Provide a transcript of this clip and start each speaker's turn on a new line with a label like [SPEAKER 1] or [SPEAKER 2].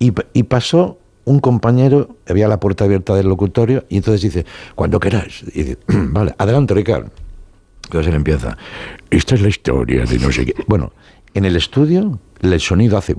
[SPEAKER 1] Y pasó un compañero, había la puerta abierta del locutorio, y entonces dice, cuando queráis. Y dice, vale, adelante, Ricardo. Entonces él empieza, esta es la historia de no sé qué. Bueno, en el estudio el sonido hace...